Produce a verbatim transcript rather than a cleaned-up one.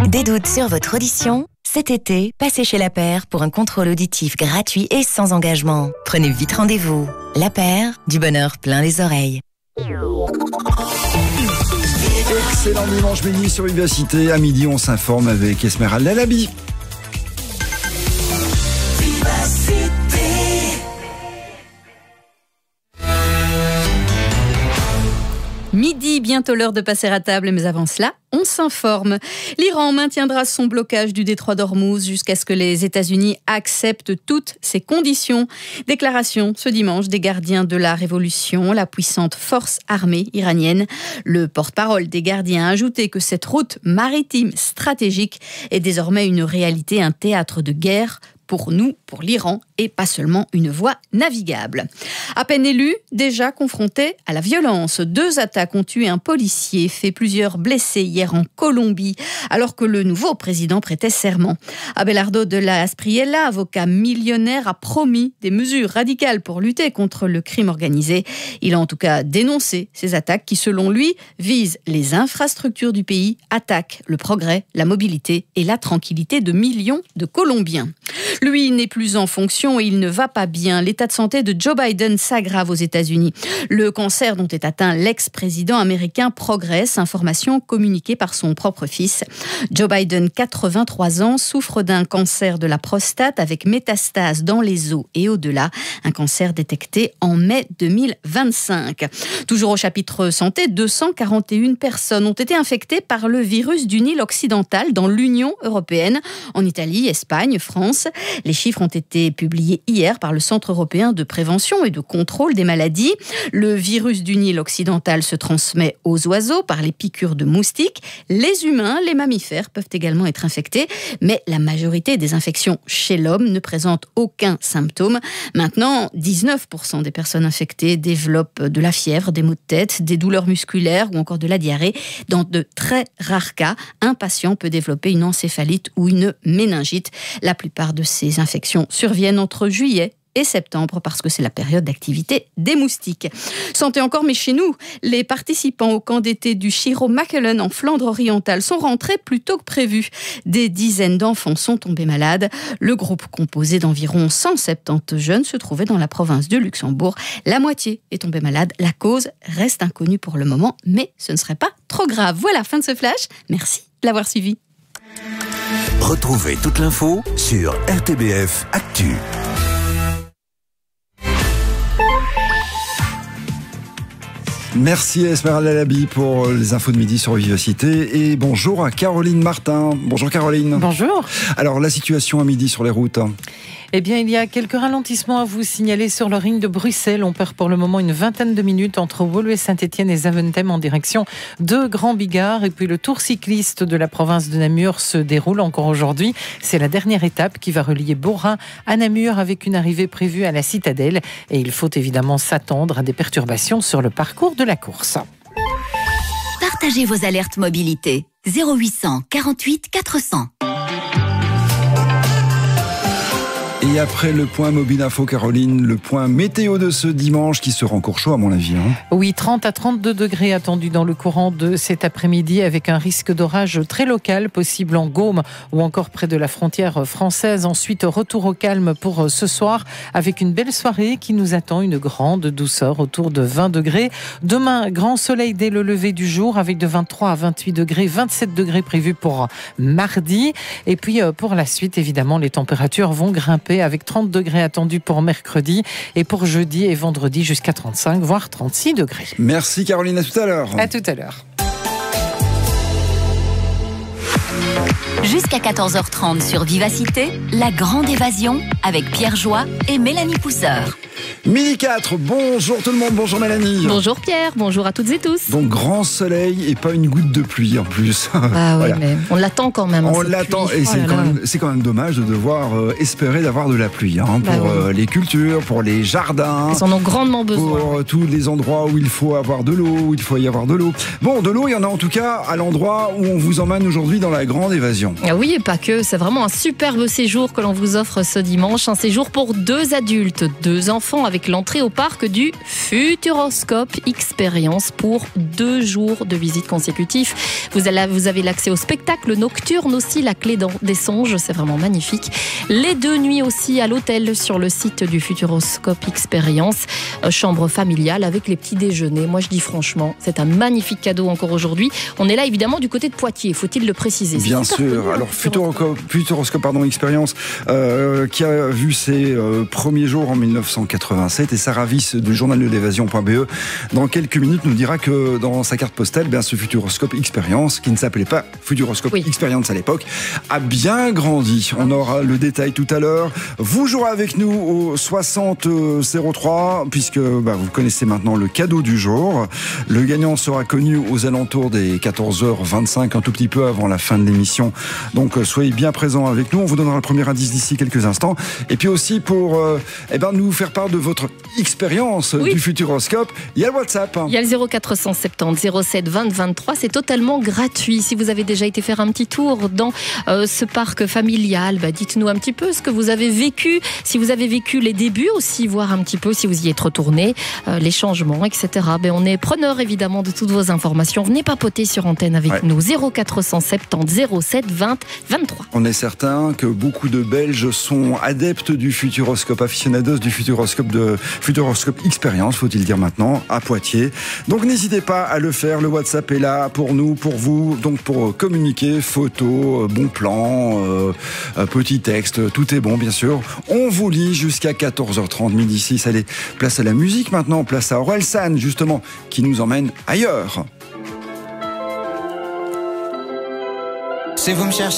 Des doutes sur votre audition ? Cet été, passez chez La Paire pour un contrôle auditif gratuit et sans engagement. Prenez vite rendez-vous. La Paire, du bonheur plein les oreilles. Excellent dimanche midi sur Vivacité. À midi, on s'informe avec Esmeralda Labi. Midi, bientôt l'heure de passer à table, mais avant cela, on s'informe. L'Iran maintiendra son blocage du détroit d'Ormuz jusqu'à ce que les États-Unis acceptent toutes ces conditions. Déclaration ce dimanche des gardiens de la Révolution, la puissante force armée iranienne. Le porte-parole des gardiens a ajouté que cette route maritime stratégique est désormais une réalité, un théâtre de guerre pour nous, pour l'Iran, et pas seulement une voie navigable. À peine élu, déjà confronté à la violence. Deux attaques ont tué un policier, fait plusieurs blessés hier en Colombie, alors que le nouveau président prêtait serment. Abelardo de la Espriella, avocat millionnaire, a promis des mesures radicales pour lutter contre le crime organisé. Il a en tout cas dénoncé ces attaques qui, selon lui, visent les infrastructures du pays, attaquent le progrès, la mobilité et la tranquillité de millions de Colombiens. Lui n'est plus en fonction et il ne va pas bien. L'état de santé de Joe Biden s'aggrave aux États-Unis. Le cancer dont est atteint l'ex-président américain progresse, information communiquée par son propre fils. Joe Biden, quatre-vingt-trois ans, souffre d'un cancer de la prostate avec métastase dans les os et au-delà. Un cancer détecté en mai deux mille vingt-cinq. Toujours au chapitre santé, deux cent quarante et une personnes ont été infectées par le virus du Nil occidental dans l'Union européenne, en Italie, Espagne, France. Les chiffres ont été publiés hier par le Centre européen de prévention et de contrôle des maladies. Le virus du Nil occidental se transmet aux oiseaux par les piqûres de moustiques. Les humains, les mammifères peuvent également être infectés, mais la majorité des infections chez l'homme ne présentent aucun symptôme. Maintenant, dix-neuf pour cent des personnes infectées développent de la fièvre, des maux de tête, des douleurs musculaires ou encore de la diarrhée. Dans de très rares cas, un patient peut développer une encéphalite ou une méningite. La plupart de ces infections surviennent entre juillet et septembre parce que c'est la période d'activité des moustiques. Santé encore, mais chez nous, les participants au camp d'été du Chiro-Machelen en Flandre orientale sont rentrés plus tôt que prévu. Des dizaines d'enfants sont tombés malades. Le groupe, composé d'environ cent soixante-dix jeunes, se trouvait dans la province de Luxembourg. La moitié est tombée malade. La cause reste inconnue pour le moment, mais ce ne serait pas trop grave. Voilà, fin de ce flash. Merci de l'avoir suivi. Retrouvez toute l'info sur R T B F Actu. Merci Esmeralda Labi pour les infos de midi sur Vivacité et bonjour à Caroline Martin. Bonjour Caroline. Bonjour. Alors la situation à midi sur les routes. Eh bien, il y a quelques ralentissements à vous signaler sur le ring de Bruxelles. On perd pour le moment une vingtaine de minutes entre Woluwe Saint-Étienne et Zaventem en direction de Grand Bigard. Et puis le tour cycliste de la province de Namur se déroule encore aujourd'hui. C'est la dernière étape qui va relier Borin à Namur avec une arrivée prévue à la Citadelle. Et il faut évidemment s'attendre à des perturbations sur le parcours de la course. Partagez vos alertes mobilité. zéro huit cent quarante-huit quatre cents. Et après le point Mobile Info, Caroline, le point météo de ce dimanche qui sera encore chaud à mon avis. Hein. Oui, trente à trente-deux degrés attendus dans le courant de cet après-midi avec un risque d'orage très local possible en Gaume ou encore près de la frontière française. Ensuite, retour au calme pour ce soir avec une belle soirée qui nous attend, une grande douceur autour de vingt degrés. Demain, grand soleil dès le lever du jour avec de vingt-trois à vingt-huit degrés, vingt-sept degrés prévus pour mardi. Et puis pour la suite, évidemment, les températures vont grimper avec trente degrés attendus pour mercredi et pour jeudi et vendredi jusqu'à trente-cinq voire trente-six degrés. Merci Caroline, à tout à l'heure. À tout à l'heure. Jusqu'à quatorze heures trente sur Vivacité, la grande évasion avec Pierre Joie et Mélanie Pousseur. Midi quatre, bonjour tout le monde, bonjour Mélanie. Bonjour Pierre, bonjour à toutes et tous. Donc grand soleil et pas une goutte de pluie en plus. Ah oui, voilà. Mais on l'attend quand même. On l'attend pluie. Et c'est, oh quand même, c'est quand même dommage de devoir euh, espérer d'avoir de la pluie hein, bah pour oui. euh, les cultures, pour les jardins. Ils en ont grandement besoin. Pour euh, tous les endroits où il faut avoir de l'eau, où il faut y avoir de l'eau. Bon, de l'eau, il y en a en tout cas à l'endroit où on vous emmène aujourd'hui dans la grande évasion. Ah oui, et pas que. C'est vraiment un superbe séjour que l'on vous offre ce dimanche. Un séjour pour deux adultes, deux enfants avec l'entrée au parc du Futuroscope Experience pour deux jours de visite consécutifs. Vous, allez, vous avez l'accès au spectacle nocturne aussi, la clé des songes, c'est vraiment magnifique. Les deux nuits aussi à l'hôtel sur le site du Futuroscope Experience, euh, chambre familiale avec les petits déjeuners. Moi je dis franchement, c'est un magnifique cadeau encore aujourd'hui. On est là évidemment du côté de Poitiers, faut-il le préciser. Bien sûr. Connu, alors Futuroscope, Futuroscope pardon, Experience euh, qui a vu ses euh, premiers jours en mille neuf cent quatre-vingt-sept, et Sarah Wyss du journal de l'évasion point b e dans quelques minutes nous dira que dans sa carte postale, bien, ce Futuroscope Experience, qui ne s'appelait pas Futuroscope oui. Experience à l'époque, a bien grandi. On aura le détail tout à l'heure. Vous jouerez avec nous au soixante zéro trois, puisque bah, vous connaissez maintenant le cadeau du jour. Le gagnant sera connu aux alentours des quatorze heures vingt-cinq, un tout petit peu avant la fin de l'émission. Donc soyez bien présents avec nous. On vous donnera le premier indice d'ici quelques instants. Et puis aussi pour euh, eh ben, nous faire part de votre expérience oui. du Futuroscope, il y a le WhatsApp. Il y a le zéro quatre cent soixante-dix zéro sept vingt vingt-trois, c'est totalement gratuit. Si vous avez déjà été faire un petit tour dans euh, ce parc familial, bah, dites-nous un petit peu ce que vous avez vécu, si vous avez vécu les débuts aussi, voir un petit peu si vous y êtes retourné, euh, les changements, et cetera. Ben, on est preneur évidemment de toutes vos informations. Venez papoter sur antenne avec ouais. nous. zéro quatre cent soixante-dix zéro sept vingt vingt-trois. On est certain que beaucoup de Belges sont adeptes du Futuroscope, aficionados du Futuroscope de Futuroscope Experience, faut-il dire maintenant, à Poitiers. Donc n'hésitez pas à le faire. Le WhatsApp est là pour nous, pour vous, donc pour communiquer, photos, bons plans, euh, petits textes, tout est bon bien sûr. On vous lit jusqu'à quatorze heures trente, midi six. Allez, place à la musique maintenant, place à Orelsan justement, qui nous emmène ailleurs. Si vous me cherchez